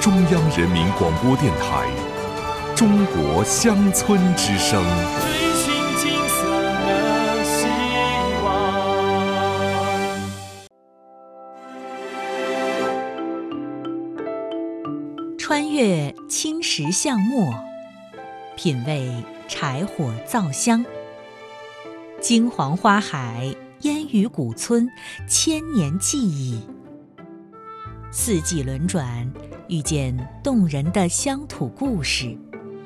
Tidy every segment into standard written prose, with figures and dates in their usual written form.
中央人民广播电台《中国乡村之声》。 追寻金色的希望。 穿越青石巷陌，品味柴火灶香。金黄花海，烟雨古村，千年记忆。四季轮转，遇见动人的乡土故事。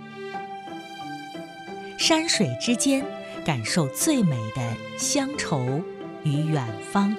山水之间，感受最美的乡愁与远方。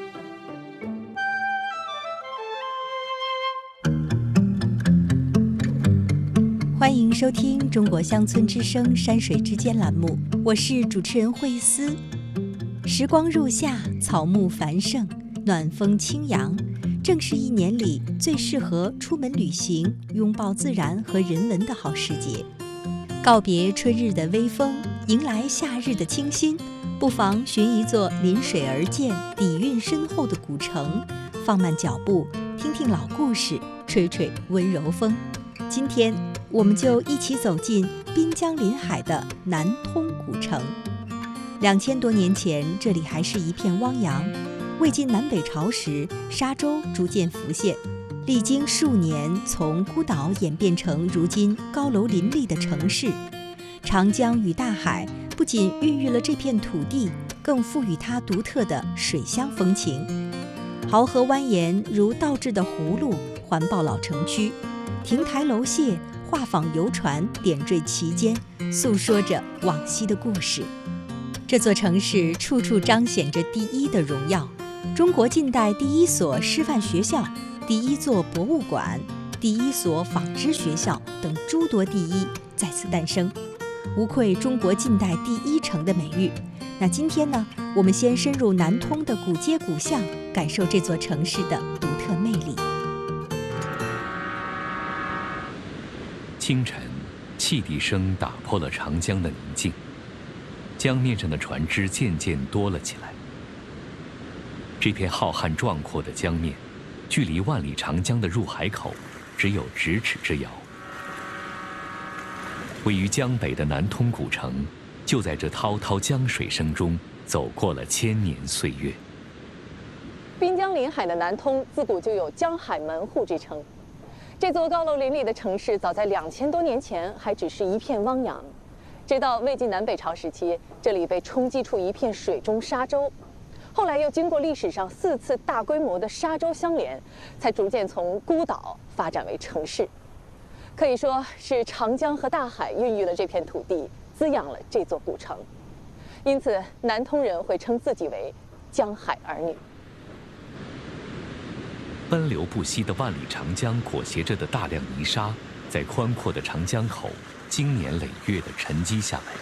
欢迎收听《中国乡村之声·山水之间》栏目，我是主持人慧思。时光入夏，草木繁盛，暖风轻扬，正是一年里最适合出门旅行、拥抱自然和人文的好时节。告别春日的微风，迎来夏日的清新，不妨寻一座临水而建、底蕴深厚的古城，放慢脚步，听听老故事，吹吹温柔风。今天我们就一起走进滨江临海的南通古城。2000多年前，这里还是一片汪洋。魏晋南北朝时，沙洲逐渐浮现，历经数年，从孤岛演变成如今高楼林立的城市。长江与大海不仅孕育了这片土地，更赋予它独特的水乡风情。濠河蜿蜒如倒置的葫芦，环抱老城区。亭台楼榭、画舫游船点缀其间，诉说着往昔的故事。这座城市处处彰显着第一的荣耀，中国近代第一所师范学校、第一座博物馆、第一所纺织学校等诸多第一在此诞生，无愧中国近代第一城的美誉。那今天呢，我们先深入南通的古街古巷，感受这座城市的独特魅力。 清晨，汽笛声打破了长江的宁静，江面上的船只渐渐多了起来。这片浩瀚壮阔的江面，距离万里长江的入海口只有咫尺之遥。位于江北的南通古城，就在这滔滔江水声中走过了千年岁月。 滨江临海的南通，自古就有江海门户之称。这座高楼林立的城市，早在2000多年前还只是一片汪洋，直到魏晋南北朝时期，这里被冲击出一片水中沙洲，后来又经过历史上4次大规模的沙洲相连，才逐渐从孤岛发展为城市。可以说是长江和大海孕育了这片土地，滋养了这座古城，因此南通人会称自己为江海儿女。 奔流不息的万里长江裹挟着的大量泥沙，在宽阔的长江口经年累月地沉积下来。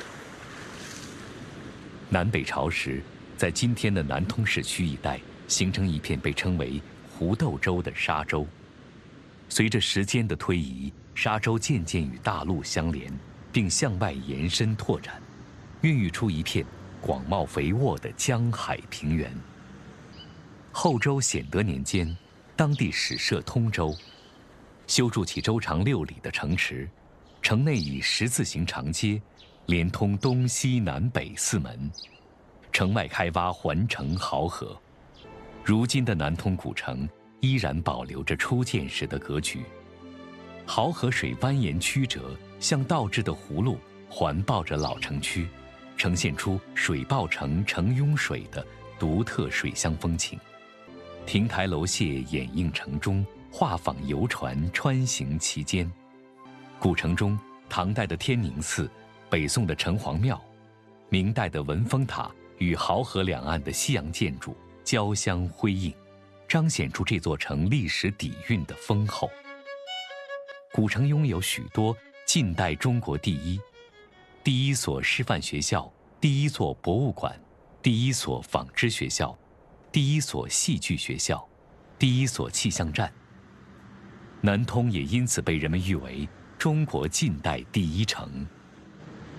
南北朝时，在今天的南通市区一带，形成一片被称为湖豆洲的沙洲。随着时间的推移，沙洲渐渐与大陆相连，并向外延伸拓展，孕育出一片广袤肥沃的江海平原。后周显德年间，当地始设通州，修筑起周长6里的城池，城内以十字形长街，连通东西南北4门，城外开挖环城濠河。如今的南通古城依然保留着初建时的格局，濠河水蜿蜒曲折，像倒置的葫芦，环抱着老城区，呈现出水抱城城拥水的独特水乡风情。亭台楼榭掩映城中，画舫游船穿行其间。古城中，唐代的天宁寺、北宋的城隍庙、明代的文峰塔与濠河两岸的西洋建筑交相辉映，彰显出这座城历史底蕴的丰厚。古城拥有许多近代中国第一所师范学校、第一座博物馆、第一所纺织学校、第一所戏剧学校、第一所气象站。南通也因此被人们誉为中国近代第一城。